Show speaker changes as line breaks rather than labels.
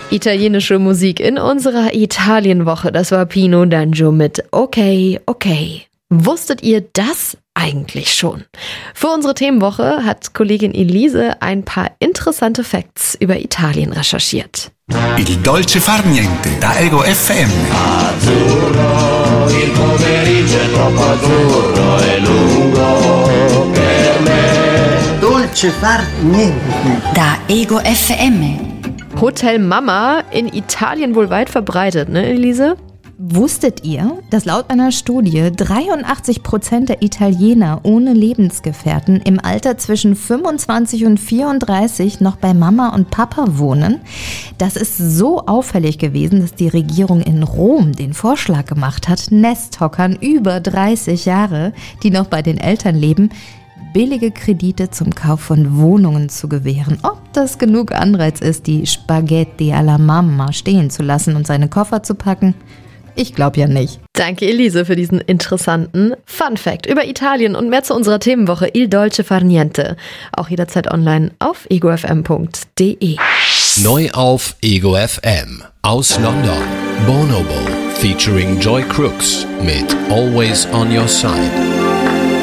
Italienische Musik in unserer Italienwoche. Das war Pino D'Angio mit Okay, okay. Wusstet ihr das eigentlich schon? Für unsere Themenwoche hat Kollegin Elise ein paar interessante Facts über Italien recherchiert.
Il dolce far niente da Ego FM.
Azzurro, il pomeriggio è troppo azzurro e lungo per me.
Dolce far niente.
Da Ego FM.
Hotel Mama in Italien wohl weit verbreitet, ne Elise?
Wusstet ihr, dass laut einer Studie 83% der Italiener ohne Lebensgefährten im Alter zwischen 25 und 34 noch bei Mama und Papa wohnen? Das ist so auffällig gewesen, dass die Regierung in Rom den Vorschlag gemacht hat, Nesthockern über 30 Jahre, die noch bei den Eltern leben, billige Kredite zum Kauf von Wohnungen zu gewähren. Ob das genug Anreiz ist, die Spaghetti alla Mamma stehen zu lassen und seine Koffer zu packen? Ich glaube ja nicht.
Danke Elise für diesen interessanten Fun-Fact über Italien und mehr zu unserer Themenwoche Il Dolce Far Niente. Auch jederzeit online auf egofm.de.
Neu auf Ego FM aus London. Bonobo featuring Joy Crooks mit Always on Your Side.